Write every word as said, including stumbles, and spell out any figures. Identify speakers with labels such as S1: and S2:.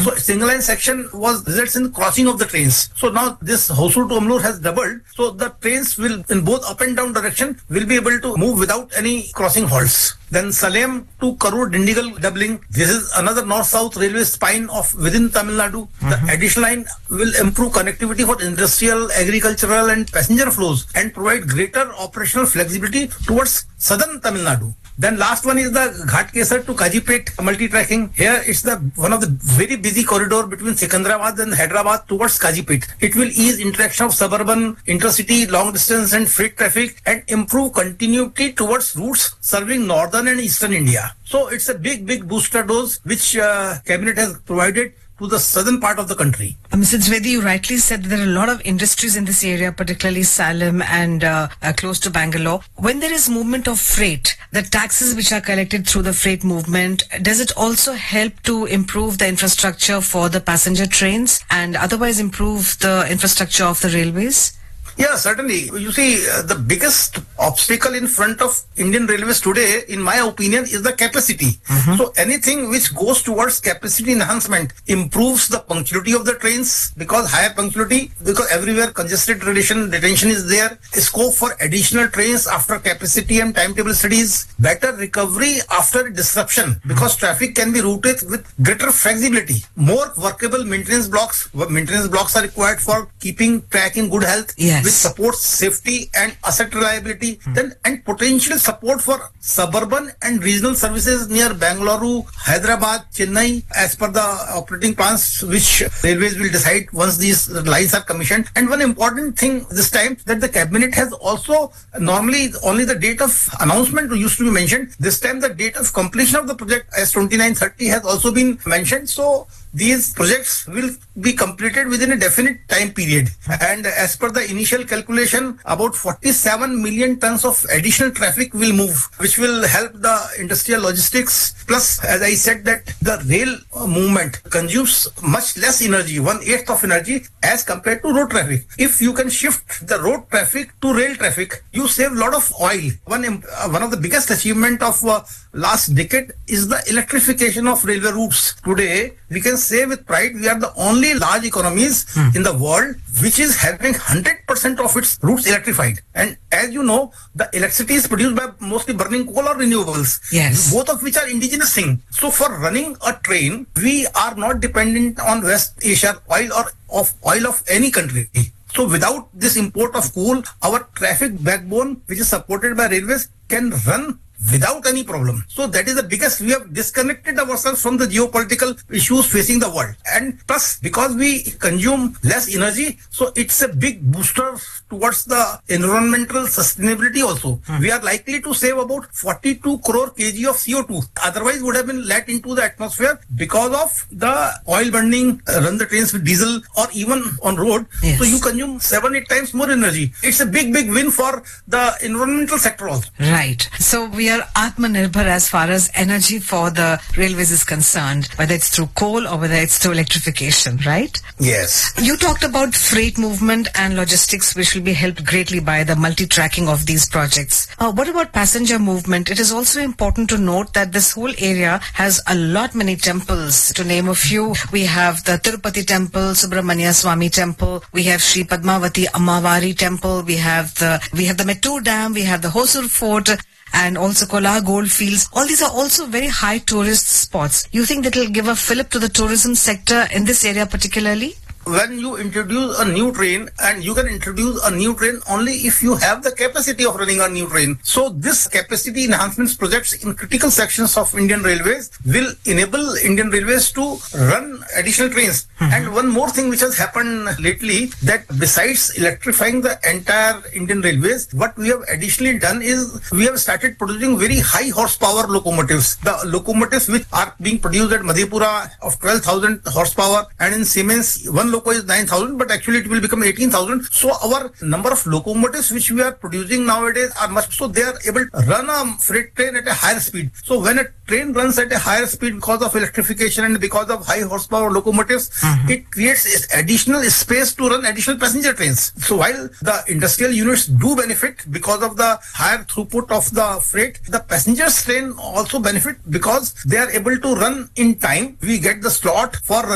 S1: So single line section was results in crossing of the trains. So now this Hosur to Amlur has doubled. So the trains will in both up and down direction will be able to move without any crossing halts. Then Salem to Karur Dindigul doubling. This is another north-south railway spine of within Tamil Nadu. Mm-hmm. The additional line will improve connectivity for industrial, agricultural and passenger flows and provide greater operational flexibility towards southern Tamil Nadu. Then last one is the Ghatkesar to Kajipet multi-tracking. Here it's the one of the very busy corridor between Secunderabad and Hyderabad towards Kajipet. It will ease interaction of suburban, intercity, long distance and freight traffic and improve continuity towards routes serving northern and eastern India. So it's a big, big booster dose which uh, cabinet has provided to the southern part of the country.
S2: Uh, Mister Dwivedi, you rightly said that there are a lot of industries in this area, particularly Salem and uh, uh, close to Bangalore. When there is movement of freight, the taxes which are collected through the freight movement, does it also help to improve the infrastructure for the passenger trains and otherwise improve the infrastructure of the railways?
S1: Yeah, certainly. You see, uh, the biggest obstacle in front of Indian Railways today, in my opinion, is the capacity. Mm-hmm. So anything which goes towards capacity enhancement improves the punctuality of the trains, because higher punctuality, because everywhere congested relation detention is there. Scope for additional trains after capacity and timetable studies. Better recovery after disruption, because mm-hmm. traffic can be routed with greater flexibility. More workable maintenance blocks. Maintenance blocks are required for keeping track in good health.
S2: Yes.
S1: Which supports safety and asset reliability, hmm. then and potential support for suburban and regional services near Bangalore, Hyderabad, Chennai, as per the operating plans which railways will decide once these lines are commissioned. And one important thing this time, that the cabinet has also, normally only the date of announcement used to be mentioned. This time the date of completion of the project as twenty-nine thirty has also been mentioned. So these projects will be completed within a definite time period. And as per the initial calculation, about forty-seven million tons of additional traffic will move, which will help the industrial logistics. Plus, as I said, that the rail movement consumes much less energy, one-eighth of energy as compared to road traffic. If you can shift the road traffic to rail traffic, you save a lot of oil. One, uh, one of the biggest achievement of uh, last decade is the electrification of railway routes. Today, we can say with pride, we are the only large economies hmm. in the world which is having one hundred percent of its routes electrified. And as you know, the electricity is produced by mostly burning coal or renewables,
S2: yes.
S1: both of which are indigenous thing. So for running a train, we are not dependent on West Asia oil or of oil of any country. So without this import of coal, our traffic backbone, which is supported by railways, can run without any problem. So that is the biggest, we have disconnected ourselves from the geopolitical issues facing the world. And plus, because we consume less energy, so it's a big booster towards the environmental sustainability also. Hmm. We are likely to save about forty-two crore kilograms of C O two. Otherwise would have been let into the atmosphere because of the oil burning, uh, run the trains with diesel or even on road. Yes. So you consume seven, eight times more energy. It's a big, big win for the environmental sector also.
S2: Right. So we are Atmanirbhar as far as energy for the railways is concerned, whether it's through coal or whether it's through electrification, right?
S1: Yes.
S2: You talked about freight movement and logistics, which will be helped greatly by the multi-tracking of these projects. Uh, what about passenger movement? It is also important to note that this whole area has a lot many temples. To name a few, we have the Tirupati temple, Subramania Swami temple, we have Sri Padmavati Ammavari temple, we have the we have the Mettur Dam, we have the Hosur Fort, and also Kolar Goldfields. All these are also very high tourist spots. You think that will give a fillip to the tourism sector in this area particularly?
S1: When you introduce a new train, and you can introduce a new train only if you have the capacity of running a new train. So this capacity enhancements projects in critical sections of Indian Railways will enable Indian Railways to run additional trains. Mm-hmm. And one more thing which has happened lately, that besides electrifying the entire Indian Railways, what we have additionally done is we have started producing very high horsepower locomotives. The locomotives which are being produced at Madhepura of twelve thousand horsepower, and in Siemens one loco is nine thousand, but actually it will become eighteen thousand. So our number of locomotives which we are producing nowadays are much, so they are able to run a freight train at a higher speed. So when a train runs at a higher speed because of electrification and because of high horsepower locomotives, mm-hmm. it creates additional space to run additional passenger trains. So while the industrial units do benefit because of the higher throughput of the freight, the passenger train also benefit because they are able to run in time. We get the slot for